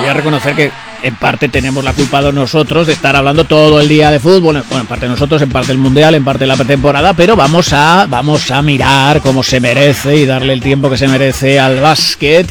voy a reconocer que en parte tenemos la culpa de nosotros de estar hablando todo el día de fútbol, bueno, en parte nosotros, en parte el Mundial, en parte la pretemporada, pero vamos a mirar como se merece y darle el tiempo que se merece al básquet.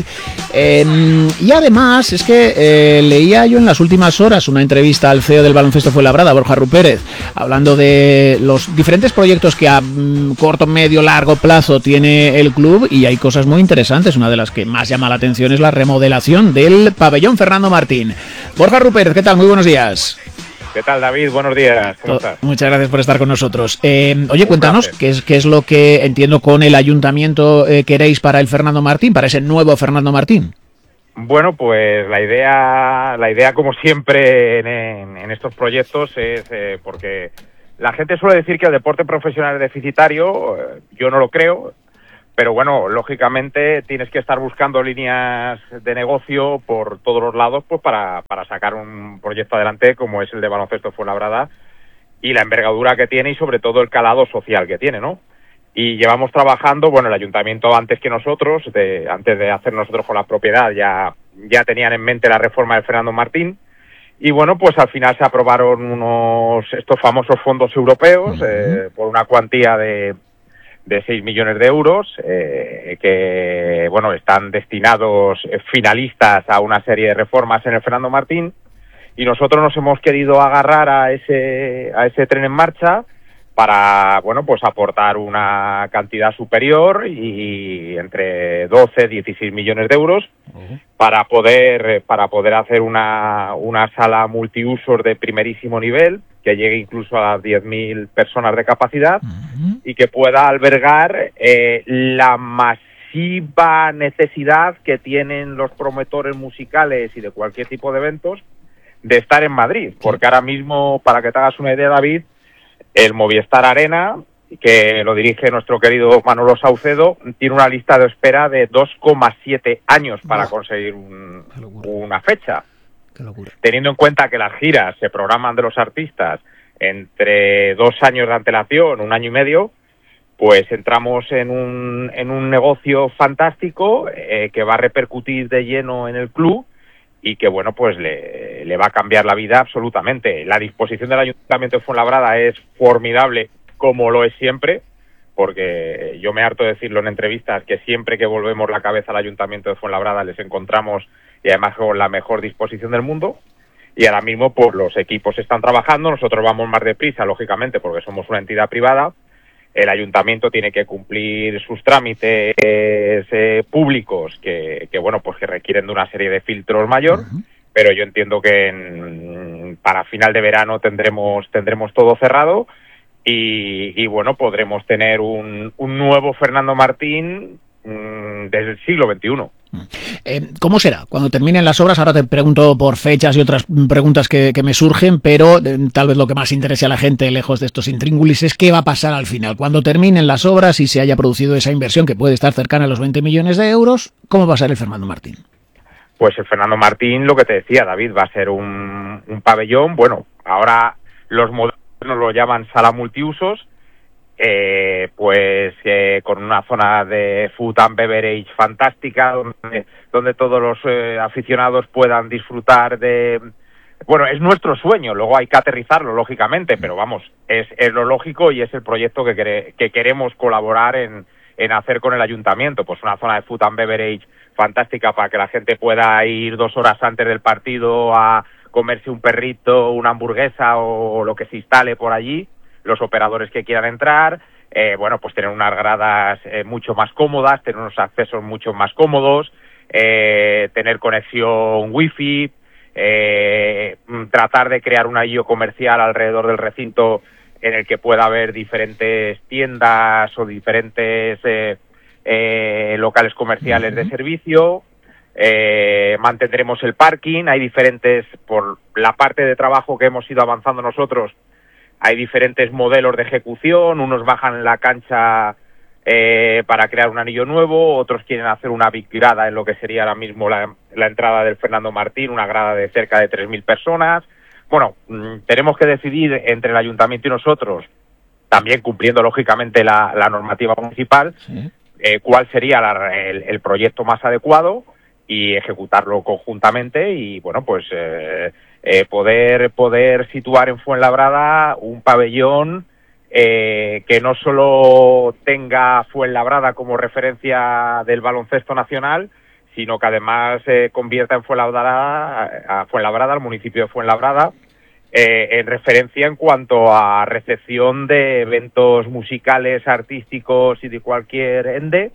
Y además es que leía yo en las últimas horas una entrevista al CEO del Baloncesto Fuenlabrada, Borja Rupérez, hablando de los diferentes proyectos que a corto, medio, largo plazo tiene el club, y hay cosas muy interesantes. Una de las que más llama la atención es la remodelación del pabellón Fernando Martín. Borja Rupérez, ¿qué tal? Muy buenos días. ¿Qué tal, David? Buenos días. ¿Cómo estás? Muchas gracias por estar con nosotros. Oye, cuéntanos, ¿qué es lo que entiendo con el ayuntamiento queréis para el Fernando Martín, para ese nuevo Fernando Martín? Bueno, pues la idea como siempre en estos proyectos es porque la gente suele decir que el deporte profesional es deficitario. Yo no lo creo. Pero bueno, lógicamente tienes que estar buscando líneas de negocio por todos los lados, pues para sacar un proyecto adelante como es el de Baloncesto Fuenlabrada, y la envergadura que tiene y sobre todo el calado social que tiene, ¿no? Y llevamos trabajando, bueno, el ayuntamiento antes que nosotros, antes de hacer nosotros con la propiedad, ya tenían en mente la reforma del Fernando Martín. Y bueno, pues al final se aprobaron estos famosos fondos europeos por una cuantía de 6 millones de euros, que bueno, están destinados finalistas a una serie de reformas en el Fernando Martín, y nosotros nos hemos querido agarrar a ese tren en marcha para, bueno, pues aportar una cantidad superior y entre 12 y 16 millones de euros para poder hacer una sala multiusos de primerísimo nivel, que llegue incluso a las 10.000 personas de capacidad y que pueda albergar la masiva necesidad que tienen los promotores musicales y de cualquier tipo de eventos de estar en Madrid. Porque ahora mismo, para que te hagas una idea, David, el Movistar Arena, que lo dirige nuestro querido Manolo Saucedo, tiene una lista de espera de 2,7 años para conseguir una fecha. Qué locura. Teniendo en cuenta que las giras se programan de los artistas entre 2 años de antelación, 1 año y medio, pues entramos en un negocio fantástico que va a repercutir de lleno en el club y que, bueno, pues le va a cambiar la vida absolutamente. La disposición del Ayuntamiento de Fuenlabrada es formidable, como lo es siempre, porque yo me harto de decirlo en entrevistas, que siempre que volvemos la cabeza al Ayuntamiento de Fuenlabrada les encontramos, y además con la mejor disposición del mundo. Y ahora mismo pues los equipos están trabajando, nosotros vamos más deprisa, lógicamente, porque somos una entidad privada. El ayuntamiento tiene que cumplir sus trámites públicos que bueno, pues que requieren de una serie de filtros mayor, pero yo entiendo que para final de verano tendremos todo cerrado y bueno, podremos tener un nuevo Fernando Martín desde el siglo XXI. ¿Cómo será cuando terminen las obras? Ahora te pregunto por fechas y otras preguntas que me surgen, pero tal vez lo que más interese a la gente, lejos de estos intríngulis, es qué va a pasar al final. Cuando terminen las obras y se haya producido esa inversión que puede estar cercana a los 20 millones de euros, ¿cómo va a ser el Fernando Martín? Pues el Fernando Martín, lo que te decía, David, va a ser un pabellón. Bueno, ahora los modernos lo llaman sala multiusos, con una zona de food and beverage fantástica, donde todos los aficionados puedan disfrutar de... Bueno, es nuestro sueño, luego hay que aterrizarlo, lógicamente, pero vamos, es lo lógico y es el proyecto que queremos colaborar en hacer con el ayuntamiento. Pues una zona de food and beverage fantástica para que la gente pueda ir 2 horas antes del partido a comerse un perrito, una hamburguesa o lo que se instale por allí, los operadores que quieran entrar, bueno, pues tener unas gradas mucho más cómodas, tener unos accesos mucho más cómodos, tener conexión wifi, tratar de crear un anillo comercial alrededor del recinto en el que pueda haber diferentes tiendas o diferentes locales comerciales de servicio. Mantendremos el parking, hay diferentes, por la parte de trabajo que hemos ido avanzando nosotros, hay diferentes modelos de ejecución, unos bajan la cancha para crear un anillo nuevo, otros quieren hacer una big grada en lo que sería ahora mismo la entrada del Fernando Martín, una grada de cerca de 3.000 personas. Bueno, tenemos que decidir entre el ayuntamiento y nosotros, también cumpliendo lógicamente la normativa municipal, cuál sería el proyecto más adecuado. y ejecutarlo conjuntamente y, bueno, pues poder situar en Fuenlabrada un pabellón que no solo tenga Fuenlabrada como referencia del baloncesto nacional, sino que además convierta en Fuenlabrada, al municipio de Fuenlabrada, en referencia en cuanto a recepción de eventos musicales, artísticos y de cualquier ende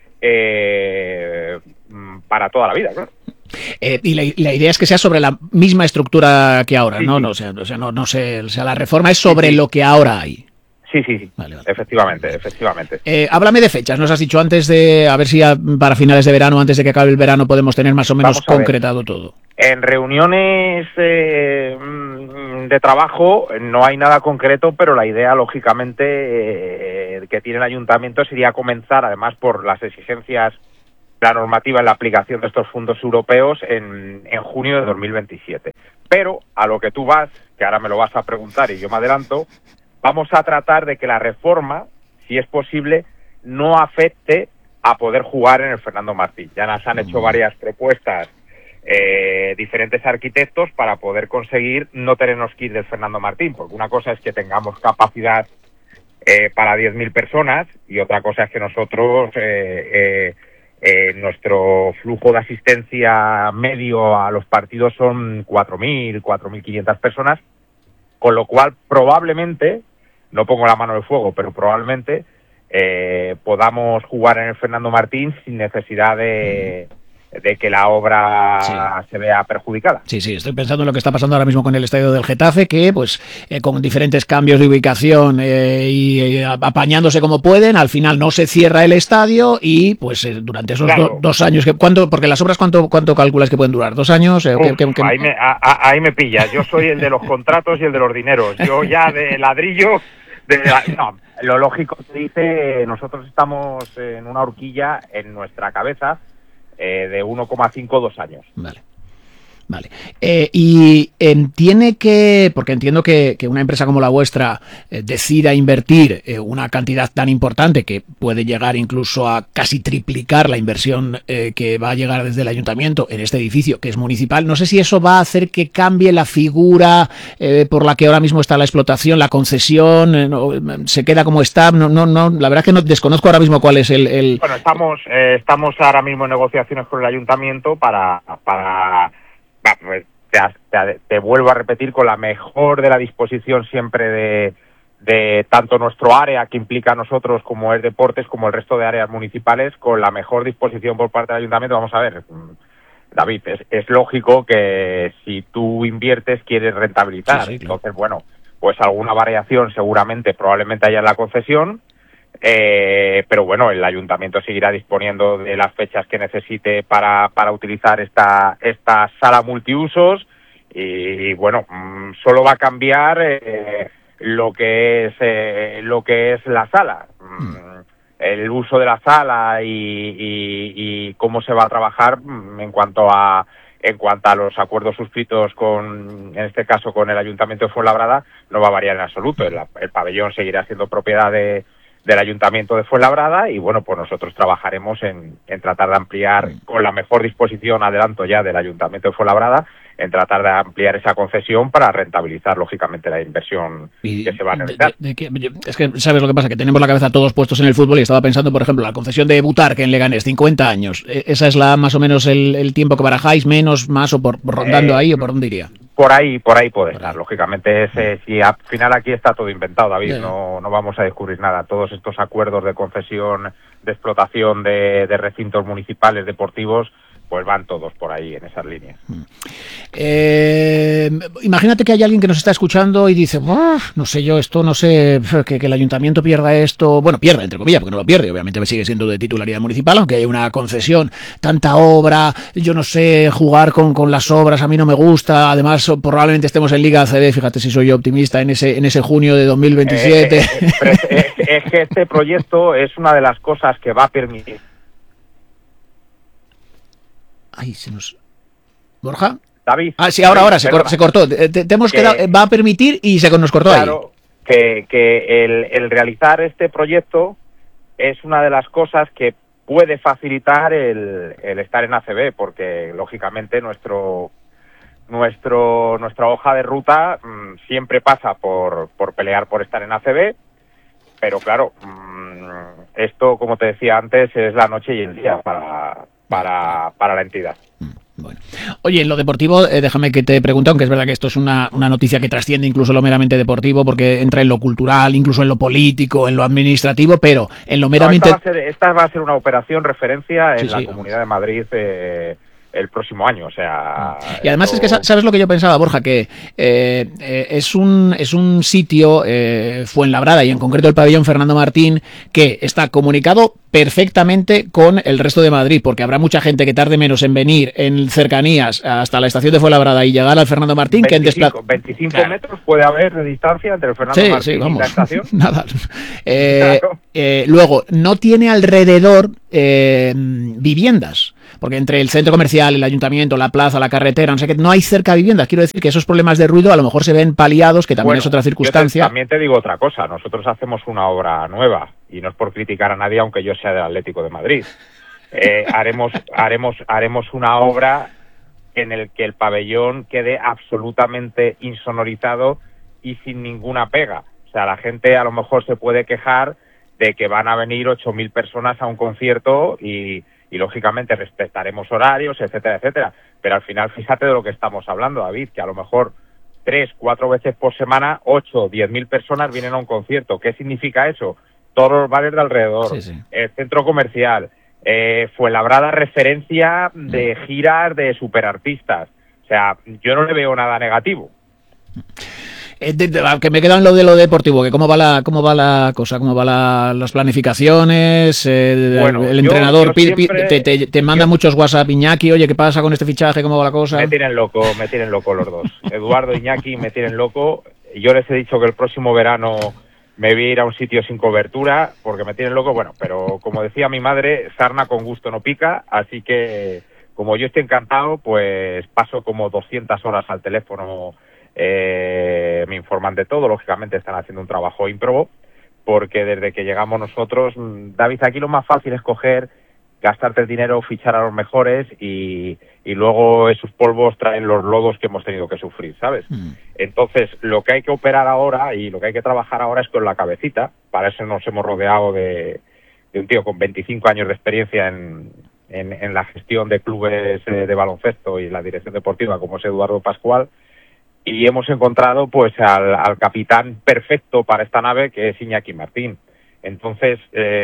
para toda la vida, ¿no? Y la idea es que sea sobre la misma estructura que ahora, Sí, ¿no? sí. No, no sé, o sea, la reforma es sobre Sí, sí. lo que ahora hay. Sí. Vale. Efectivamente. Háblame de fechas. Nos has dicho antes de, a ver si para finales de verano, antes de que acabe el verano, podemos tener más o menos Vamos a ver. concretado todo. En reuniones de trabajo no hay nada concreto, pero la idea, lógicamente, que tiene el ayuntamiento sería comenzar, además por las exigencias de la normativa en la aplicación de estos fondos europeos, en junio de 2027. Pero a lo que tú vas, que ahora me lo vas a preguntar y yo me adelanto, vamos a tratar de que la reforma, si es posible, no afecte a poder jugar en el Fernando Martín. Ya nos han hecho varias propuestas diferentes arquitectos para poder conseguir no tenernos que ir del Fernando Martín, porque una cosa es que tengamos capacidad para 10.000 personas y otra cosa es que nosotros nuestro flujo de asistencia medio a los partidos son 4.000, 4.500 personas, con lo cual probablemente, no pongo la mano en el fuego, pero probablemente podamos jugar en el Fernando Martín sin necesidad de que la obra se vea perjudicada. Sí, estoy pensando en lo que está pasando ahora mismo con el estadio del Getafe, que pues con diferentes cambios de ubicación y apañándose como pueden, al final no se cierra el estadio y pues durante esos Claro. 2 años, porque las obras ¿cuánto calculas que pueden durar? 2 años? Ahí me pillas, yo soy el de los contratos y el de los dineros, yo ya de ladrillo... No, lo lógico te dice, nosotros estamos en una horquilla en nuestra cabeza de 1,5 2 años. Vale. Y tiene que, porque entiendo que una empresa como la vuestra decida invertir una cantidad tan importante que puede llegar incluso a casi triplicar la inversión que va a llegar desde el ayuntamiento en este edificio que es municipal. No sé si eso va a hacer que cambie la figura por la que ahora mismo está la explotación, la concesión, se queda como está. No, la verdad es que no desconozco ahora mismo cuál es el... Bueno, estamos ahora mismo en negociaciones con el ayuntamiento para pues te vuelvo a repetir, con la mejor de la disposición siempre de tanto nuestro área, que implica a nosotros como es deportes, como el resto de áreas municipales, con la mejor disposición por parte del ayuntamiento. Vamos a ver, David, es lógico que si tú inviertes quieres rentabilizar. Sí, claro. Entonces, bueno, pues alguna variación seguramente, probablemente haya en la concesión, pero bueno, el ayuntamiento seguirá disponiendo de las fechas que necesite para utilizar esta sala multiusos y bueno, solo va a cambiar lo que es la sala, el uso de la sala y cómo se va a trabajar en cuanto a los acuerdos suscritos en este caso con el Ayuntamiento de Fuenlabrada, no va a variar en absoluto. El pabellón seguirá siendo propiedad del Ayuntamiento de Fuenlabrada y bueno, pues nosotros trabajaremos en tratar de ampliar con la mejor disposición, adelanto ya, del Ayuntamiento de Fuenlabrada, en tratar de ampliar esa concesión para rentabilizar lógicamente la inversión que se va a realizar. Es que sabes lo que pasa, que tenemos la cabeza todos puestos en el fútbol y estaba pensando, por ejemplo, la concesión de Butarque en Leganés, 50 años. ¿Esa es más o menos el tiempo que barajáis, menos, más o rondando ahí o por dónde iría? Por ahí puede estar. Lógicamente, si al final aquí está todo inventado, David, no vamos a descubrir nada. Todos estos acuerdos de concesión, de explotación de recintos municipales deportivos, pues van todos por ahí en esas líneas. Imagínate que hay alguien que nos está escuchando y dice, no sé yo, esto no sé, que el ayuntamiento pierda esto, bueno, pierda entre comillas, porque no lo pierde, obviamente sigue siendo de titularidad municipal, aunque hay una concesión, tanta obra, yo no sé, jugar con las obras a mí no me gusta, además probablemente estemos en Liga ACB, fíjate si soy yo optimista, en ese junio de 2027. Es que este proyecto es una de las cosas que va a permitir. Ay, se nos... ¿Borja? David. Sí, ahora se cortó. Te hemos quedado, va a permitir y nos cortó claro, ahí. Que el realizar este proyecto es una de las cosas que puede facilitar el estar en ACB, porque lógicamente nuestra hoja de ruta siempre pasa por pelear por estar en ACB, pero claro, esto, como te decía antes, es la noche y el día para la entidad. Bueno. Oye, en lo deportivo, déjame que te pregunte, aunque es verdad que esto es una noticia que trasciende incluso lo meramente deportivo, porque entra en lo cultural, incluso en lo político, en lo administrativo, pero en lo meramente... Esta va a ser una operación referencia en la Comunidad de Madrid el próximo año, o sea... Y además es que, ¿sabes lo que yo pensaba, Borja? Que es un sitio, Fuenlabrada, y en concreto el pabellón Fernando Martín, que está comunicado perfectamente con el resto de Madrid, porque habrá mucha gente que tarde menos en venir en cercanías hasta la estación de Fuenlabrada y llegar al Fernando Martín 25 claro. metros puede haber de distancia entre el Fernando Martín y la estación. Nada. Claro. Luego, no tiene alrededor viviendas, porque entre el centro comercial, el ayuntamiento, la plaza, la carretera, no sé qué, no hay cerca viviendas. Quiero decir que esos problemas de ruido a lo mejor se ven paliados, que también es otra circunstancia. También te digo otra cosa, nosotros hacemos una obra nueva, y no es por criticar a nadie, aunque yo sea del Atlético de Madrid. Haremos una obra en el que el pabellón quede absolutamente insonorizado y sin ninguna pega. O sea, la gente a lo mejor se puede quejar de que van a venir 8.000 personas a un concierto y lógicamente respetaremos horarios, etcétera, etcétera. Pero al final, fíjate de lo que estamos hablando, David, que a lo mejor 3-4 veces por semana, 8-10.000 personas vienen a un concierto. ¿Qué significa eso? Todos los bares de alrededor, el centro comercial, Fuenlabrada referencia de giras de superartistas. O sea, yo no le veo nada negativo. Que me queda en lo deportivo, que cómo va la cosa, cómo van las planificaciones, el entrenador te manda muchos WhatsApp, Iñaki, oye, ¿qué pasa con este fichaje? ¿Cómo va la cosa? Me tienen loco los dos. Eduardo, Iñaki me tienen loco. Yo les he dicho que el próximo verano me voy a ir a un sitio sin cobertura porque me tienen loco. Bueno, pero como decía mi madre, sarna con gusto no pica, así que como yo estoy encantado, pues paso como 200 horas al teléfono. Me informan de todo, lógicamente están haciendo un trabajo ímprobo, porque desde que llegamos nosotros, David, aquí lo más fácil es coger, gastarte el dinero, fichar a los mejores y luego esos polvos traen los lodos que hemos tenido que sufrir, ¿sabes? Entonces, lo que hay que operar ahora y lo que hay que trabajar ahora es con la cabecita. Para eso nos hemos rodeado de un tío con 25 años de experiencia en la gestión de clubes de baloncesto y la dirección deportiva, como es Eduardo Pascual. Y hemos encontrado pues al capitán perfecto para esta nave, que es Iñaki Martín. Entonces,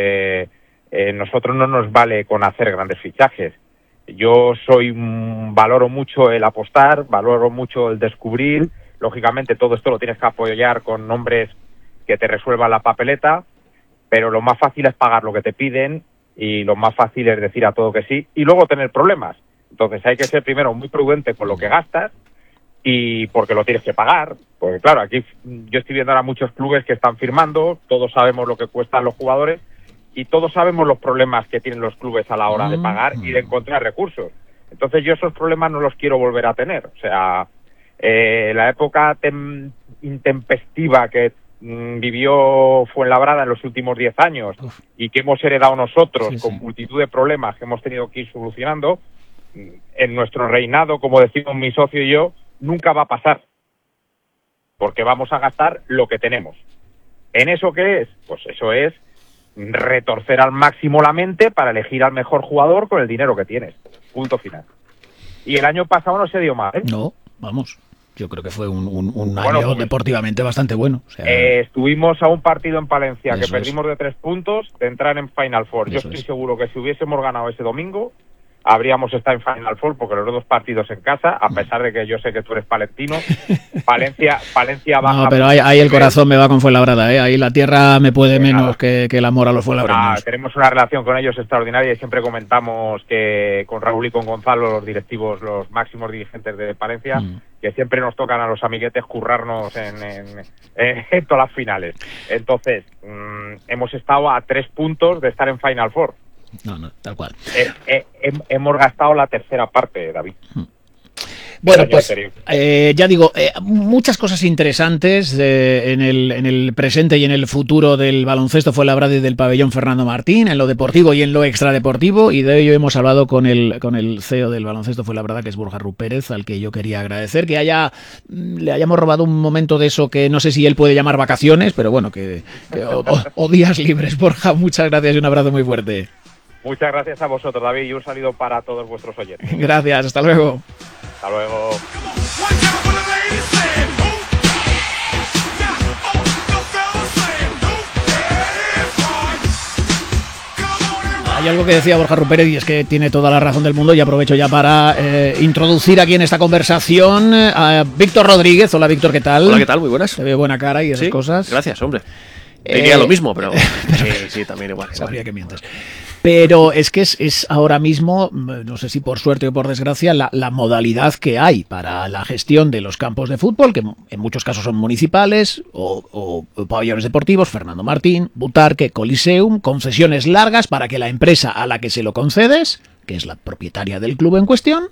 nosotros no nos vale con hacer grandes fichajes. Yo valoro mucho el apostar, valoro mucho el descubrir. Lógicamente todo esto lo tienes que apoyar con nombres que te resuelvan la papeleta, pero lo más fácil es pagar lo que te piden y lo más fácil es decir a todo que sí y luego tener problemas. Entonces hay que ser primero muy prudente con lo que gastas, y porque lo tienes que pagar, porque claro, aquí yo estoy viendo ahora muchos clubes que están firmando, todos sabemos lo que cuestan los jugadores y todos sabemos los problemas que tienen los clubes a la hora de pagar y de encontrar recursos. Entonces yo esos problemas no los quiero volver a tener. O sea, la época intempestiva que vivió Fuenlabrada en los últimos 10 años y que hemos heredado nosotros con multitud de problemas que hemos tenido que ir solucionando, en nuestro reinado, como decimos mi socio y yo, nunca va a pasar, porque vamos a gastar lo que tenemos. ¿En eso qué es? Pues eso es retorcer al máximo la mente para elegir al mejor jugador con el dinero que tienes. Punto final. Y el año pasado no se dio mal, ¿eh? No, vamos, yo creo que fue un año deportivamente bastante bueno. O sea, estuvimos a un partido en Palencia que perdimos de 3 puntos de entrar en Final Four. Yo estoy seguro que si hubiésemos ganado ese domingo, habríamos estado en Final Four, porque los 2 partidos en casa, a pesar de que yo sé que tú eres palentino, Palencia baja. No, pero ahí el corazón me va con Fuenlabrada, ¿eh? Ahí la tierra me puede menos que el amor a los fuenlabranos. Tenemos una relación con ellos extraordinaria y siempre comentamos que con Raúl y con Gonzalo, los directivos, los máximos dirigentes de Palencia, que siempre nos tocan a los amiguetes currarnos en todas las finales. Entonces, hemos estado a 3 puntos de estar en Final Four. No, tal cual. Hemos gastado la tercera parte, David. Bueno, pues ya digo, muchas cosas interesantes en el presente y en el futuro del baloncesto Fuenlabrada y del pabellón Fernando Martín, en lo deportivo y en lo extradeportivo, y de ello hemos hablado con el CEO del baloncesto Fuenlabrada, que es Borja Rupérez, al que yo quería agradecer que le hayamos robado un momento de eso que no sé si él puede llamar vacaciones, pero bueno, o días libres. Borja, muchas gracias y un abrazo muy fuerte. Muchas gracias a vosotros, David, y un saludo para todos vuestros oyentes. Gracias, hasta luego. Hasta luego. Hay algo que decía Borja Rupérez y es que tiene toda la razón del mundo, y aprovecho ya para introducir aquí en esta conversación a Víctor Rodríguez. Hola Víctor, ¿qué tal? Hola, ¿qué tal? Muy buenas. Te veo buena cara y esas cosas. Gracias, hombre. Diría lo mismo, pero sí, también igual. Sabría que mientes. Pero es que es ahora mismo, no sé si por suerte o por desgracia, la modalidad que hay para la gestión de los campos de fútbol, que en muchos casos son municipales o pabellones deportivos, Fernando Martín, Butarque, Coliseum, concesiones largas para que la empresa a la que se lo concedes, que es la propietaria del club en cuestión,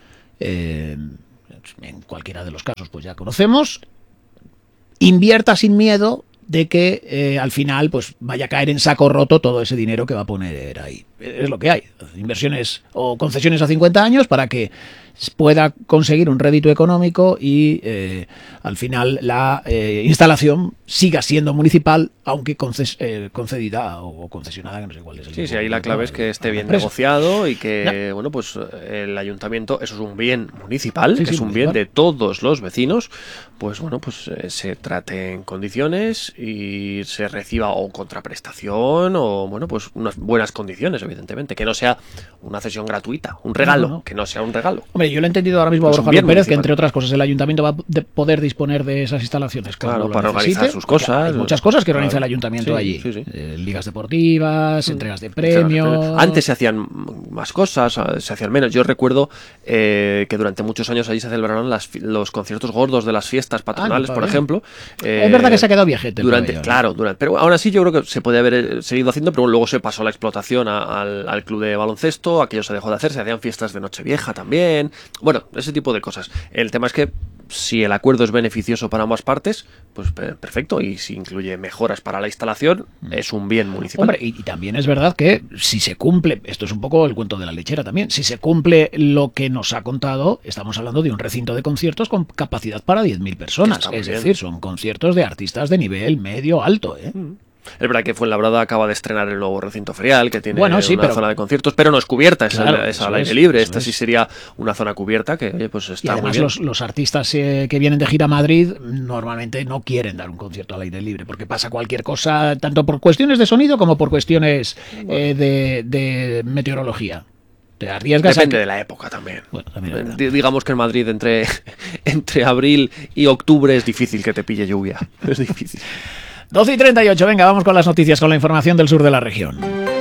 en cualquiera de los casos pues ya conocemos, invierta sin miedo de que al final pues vaya a caer en saco roto todo ese dinero que va a poner ahí. Es lo que hay. Inversiones o concesiones a 50 años para que pueda conseguir un rédito económico y al final la instalación siga siendo municipal, aunque concedida o concesionada, no sé cuál es el. Sí, ahí la clave es que esté bien negociado y que, bueno, pues el ayuntamiento, eso es un bien municipal, es un bien de todos los vecinos, pues bueno, pues se trate en condiciones y se reciba o contraprestación o, bueno, pues unas buenas condiciones, evidentemente, que no sea una cesión gratuita, un regalo, que no sea un regalo. Hombre, yo lo he entendido ahora mismo a Borja Rupérez, que entre otras cosas el ayuntamiento va a poder disponer de esas instalaciones. Claro, para organizar sus cosas. Hay muchas cosas que organiza el ayuntamiento allí. Sí. Ligas deportivas, entregas de premios. Antes se hacían más cosas, se hacían menos. Yo recuerdo que durante muchos años allí se celebraron los conciertos gordos de las fiestas patronales, por ejemplo. Es verdad que se ha quedado viejete. Pero aún así yo creo que se podía haber seguido haciendo, pero luego se pasó la explotación al club de baloncesto, aquello se dejó de hacer, se hacían fiestas de Nochevieja también. Bueno, ese tipo de cosas. El tema es que si el acuerdo es beneficioso para ambas partes, pues perfecto, y si incluye mejoras para la instalación, es un bien municipal. Hombre, y también es verdad que si se cumple, esto es un poco el cuento de la lechera también, si se cumple lo que nos ha contado, estamos hablando de un recinto de conciertos con capacidad para 10.000 personas, es decir, son conciertos de artistas de nivel medio alto, ¿eh? Es verdad que Fuenlabrada acaba de estrenar el nuevo recinto ferial, que tiene una zona de conciertos, pero no es cubierta, es al aire libre. Esta sí sería una zona cubierta que, oye, pues está muy bien. Los artistas que vienen de gira a Madrid normalmente no quieren dar un concierto al aire libre, porque pasa cualquier cosa, tanto por cuestiones de sonido como por cuestiones de meteorología. Te arriesgas. Depende de la época también. Bueno, digamos que en Madrid entre abril y octubre es difícil que te pille lluvia. Es difícil. 12:38, venga, vamos con las noticias, con la información del sur de la región.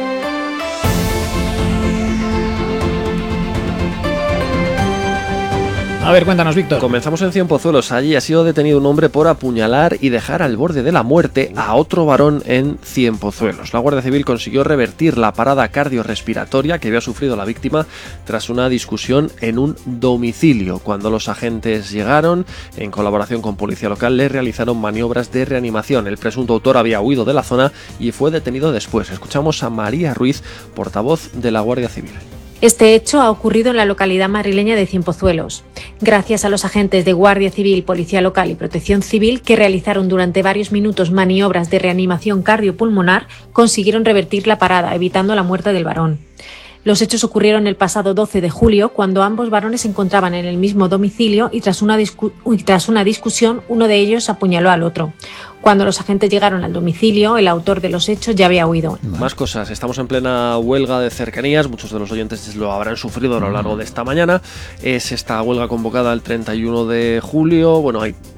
A ver, cuéntanos, Víctor. Comenzamos en Cienpozuelos. Allí ha sido detenido un hombre por apuñalar y dejar al borde de la muerte a otro varón en Cienpozuelos. La Guardia Civil consiguió revertir la parada cardiorrespiratoria que había sufrido la víctima tras una discusión en un domicilio. Cuando los agentes llegaron, en colaboración con policía local, le realizaron maniobras de reanimación. El presunto autor había huido de la zona y fue detenido después. Escuchamos a María Ruiz, portavoz de la Guardia Civil. Este hecho ha ocurrido en la localidad madrileña de Cienpozuelos. Gracias a los agentes de Guardia Civil, Policía Local y Protección Civil, que realizaron durante varios minutos maniobras de reanimación cardiopulmonar, consiguieron revertir la parada, evitando la muerte del varón. Los hechos ocurrieron el pasado 12 de julio, cuando ambos varones se encontraban en el mismo domicilio y tras una discusión, uno de ellos apuñaló al otro. Cuando los agentes llegaron al domicilio, el autor de los hechos ya había huido. Más cosas. Estamos en plena huelga de cercanías. Muchos de los oyentes lo habrán sufrido a lo largo de esta mañana. Es esta huelga convocada el 31 de julio. Bueno, hay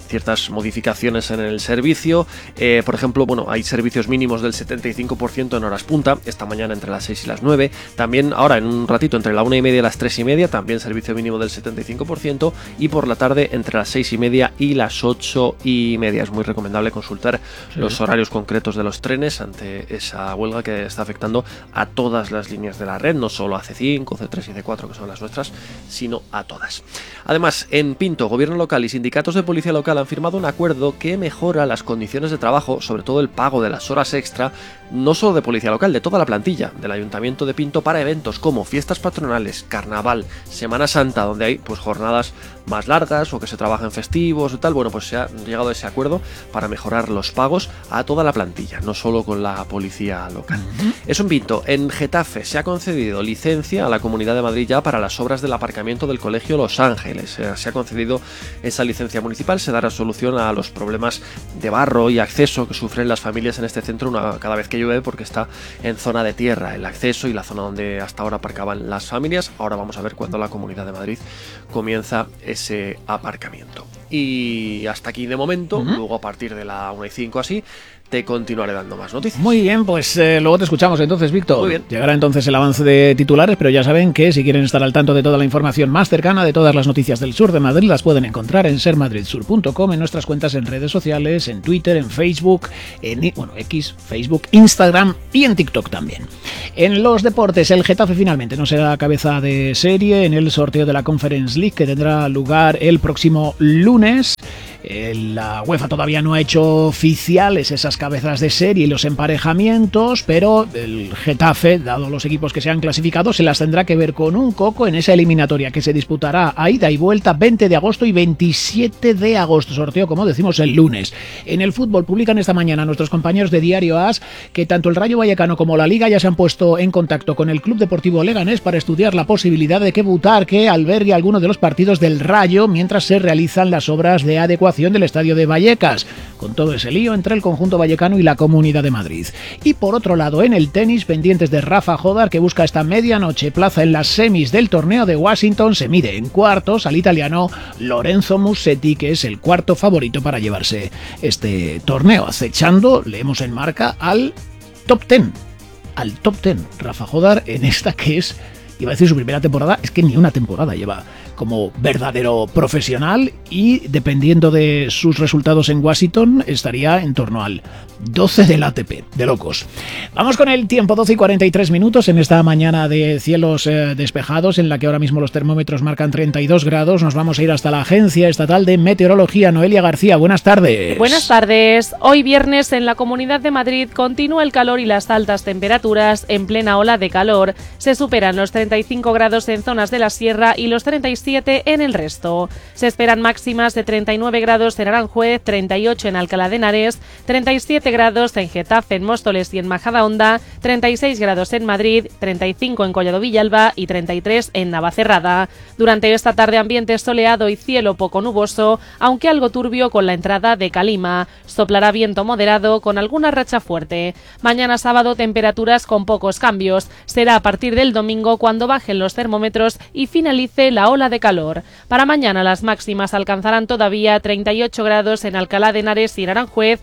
ciertas modificaciones en el servicio. Por ejemplo, bueno, hay servicios mínimos del 75% en horas punta, esta mañana entre las 6 y las 9. También ahora en un ratito entre la 1:30 y las 3:30, también servicio mínimo del 75%. Y por la tarde entre las 6:30 y las 8:30. Es muy recomendable consultar los horarios concretos de los trenes ante esa huelga que está afectando a todas las líneas de la red, no solo a C5, C3 y C4, que son las nuestras, sino a todas. Además, en Pinto, gobierno local y sindicatos de policía local han firmado un acuerdo que mejora las condiciones de trabajo, sobre todo el pago de las horas extra, no solo de policía local, de toda la plantilla del Ayuntamiento de Pinto, para eventos como fiestas patronales, carnaval, Semana Santa, donde hay pues jornadas más largas o que se trabaja en festivos y tal. Bueno, pues se ha llegado a ese acuerdo para mejorar los pagos a toda la plantilla, no solo con la policía local. Eso en Pinto. En Getafe se ha concedido licencia a la Comunidad de Madrid ya para las obras del aparcamiento del Colegio Los Ángeles. Se ha concedido esa licencia municipal, se dará solución a los problemas de barro y acceso que sufren las familias en este centro cada vez que llueve, porque está en zona de tierra el acceso y la zona donde hasta ahora aparcaban las familias. Ahora vamos a ver cuándo la Comunidad de Madrid comienza ese aparcamiento. Y hasta aquí de momento. Luego a partir de la 1:05 así te continuaré dando más noticias. Muy bien, pues luego te escuchamos entonces, Víctor. Muy bien. Llegará entonces el avance de titulares, pero ya saben que si quieren estar al tanto de toda la información más cercana de todas las noticias del sur de Madrid, las pueden encontrar en sermadridsur.com, en nuestras cuentas en redes sociales, en Twitter, en Facebook, en X, Facebook, Instagram y en TikTok también. En los deportes, el Getafe finalmente no será cabeza de serie en el sorteo de la Conference League, que tendrá lugar el próximo lunes. La UEFA todavía no ha hecho oficiales esas cabezas de serie y los emparejamientos, pero el Getafe, dado los equipos que se han clasificado, se las tendrá que ver con un coco en esa eliminatoria que se disputará a ida y vuelta 20 de agosto y 27 de agosto, sorteo como decimos el lunes. En el fútbol publican esta mañana nuestros compañeros de Diario AS que tanto el Rayo Vallecano como la Liga ya se han puesto en contacto con el Club Deportivo Leganés para estudiar la posibilidad de que Butarque albergue alguno de los partidos del Rayo mientras se realizan las obras de adecuación del estadio de Vallecas, con todo ese lío entre el conjunto vallecano y la Comunidad de Madrid. Y por otro lado, en el tenis, pendientes de Rafa Jodar, que busca esta medianoche plaza en las semis del torneo de Washington, se mide en cuartos al italiano Lorenzo Musetti, que es el cuarto favorito para llevarse este torneo, acechando, leemos en marca, al top 10. Al top 10, Rafa Jodar, en esta que es, iba a decir su primera temporada, es que ni una temporada lleva como verdadero profesional, y dependiendo de sus resultados en Washington estaría en torno al 12 del ATP, de locos. Vamos con el tiempo, 12:43 en esta mañana de cielos despejados, en la que ahora mismo los termómetros marcan 32 grados. Nos vamos a ir hasta la Agencia Estatal de Meteorología. Noelia García, buenas tardes. Buenas tardes. Hoy viernes en la Comunidad de Madrid continúa el calor y las altas temperaturas. En plena ola de calor se superan los 35 grados en zonas de la sierra y los 37 en el resto. Se esperan máximas de 39 grados en Aranjuez, 38 en Alcalá de Henares, 37 grados en Getafe, en Móstoles y en Majadahonda, 36 grados en Madrid, 35 en Collado Villalba y 33 en Navacerrada. Durante esta tarde ambiente soleado y cielo poco nuboso, aunque algo turbio con la entrada de calima. Soplará viento moderado con alguna racha fuerte. Mañana sábado temperaturas con pocos cambios. Será a partir del domingo cuando bajen los termómetros y finalice la ola de calor. Para mañana las máximas alcanzarán todavía 38 grados en Alcalá de Henares y en Aranjuez,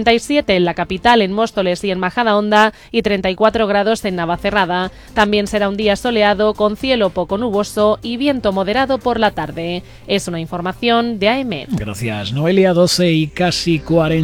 37 en la capital, en Móstoles y en Majadahonda y 34 grados en Navacerrada. También será un día soleado con cielo poco nuboso y viento moderado por la tarde. Es una información de AEMET. Gracias, Noelia. 12 y casi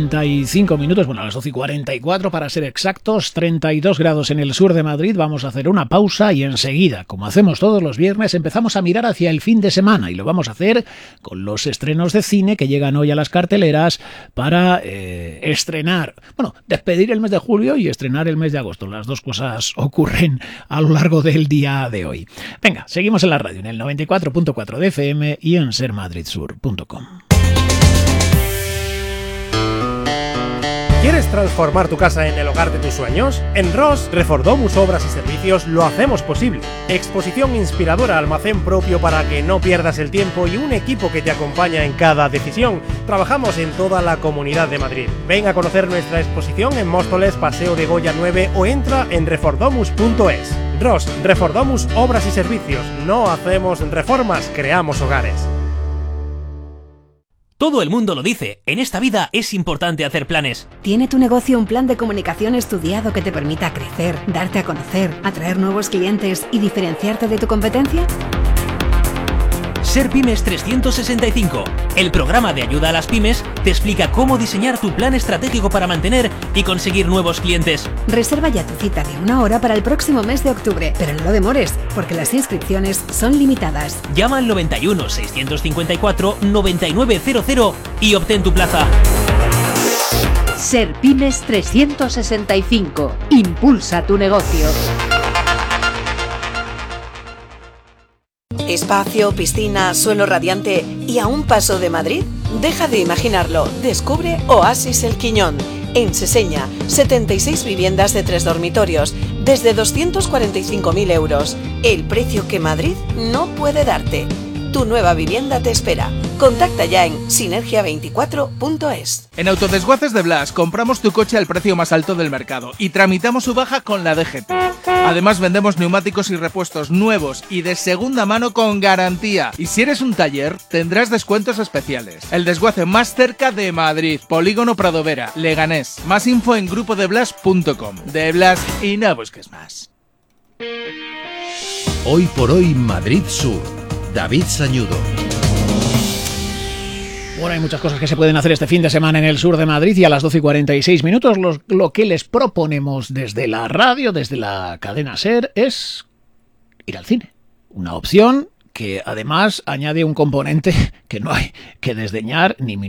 45 minutos, bueno, a las 12:44 para ser exactos, 32 grados en el sur de Madrid. Vamos a hacer una pausa y enseguida, como hacemos todos los viernes, empezamos a mirar hacia el fin de semana, y lo vamos a hacer con los estrenos de cine que llegan hoy a las carteleras para estrenar, bueno, despedir el mes de julio y estrenar el mes de agosto. Las dos cosas ocurren a lo largo del día de hoy. Venga, seguimos en la radio, en el 94.4 de FM y en sermadridsur.com. ¿Quieres transformar tu casa en el hogar de tus sueños? En Ross, Refordomus Obras y Servicios lo hacemos posible. Exposición inspiradora, almacén propio para que no pierdas el tiempo y un equipo que te acompaña en cada decisión. Trabajamos en toda la Comunidad de Madrid. Ven a conocer nuestra exposición en Móstoles, Paseo de Goya 9 o entra en refordomus.es. Ross, Refordomus Obras y Servicios. No hacemos reformas, creamos hogares. Todo el mundo lo dice, en esta vida es importante hacer planes. ¿Tiene tu negocio un plan de comunicación estudiado que te permita crecer, darte a conocer, atraer nuevos clientes y diferenciarte de tu competencia? Ser Pymes 365, el programa de ayuda a las pymes, te explica cómo diseñar tu plan estratégico para mantener y conseguir nuevos clientes. Reserva ya tu cita de 1 hora para el próximo mes de octubre, pero no lo demores, porque las inscripciones son limitadas. Llama al 91 654 9900 y obtén tu plaza. Ser Pymes 365. Impulsa tu negocio. Espacio, piscina, suelo radiante y a un paso de Madrid. Deja de imaginarlo. Descubre Oasis El Quiñón. En Seseña, 76 viviendas de 3 dormitorios, desde 245.000 euros. El precio que Madrid no puede darte. Tu nueva vivienda te espera. Contacta ya en sinergia24.es. En Autodesguaces de Blas compramos tu coche al precio más alto del mercado y tramitamos su baja con la DGT. Además vendemos neumáticos y repuestos nuevos y de segunda mano con garantía. Y si eres un taller, tendrás descuentos especiales. El desguace más cerca de Madrid, Polígono Pradovera, Leganés. Más info en grupodeblas.com. De Blas y no busques más. Hoy por hoy Madrid Sur. David Sañudo. Bueno, hay muchas cosas que se pueden hacer este fin de semana en el sur de Madrid y a las 12:46 lo que les proponemos desde la radio, desde la cadena SER, es ir al cine. Una opción que además añade un componente que no hay que desdeñar ni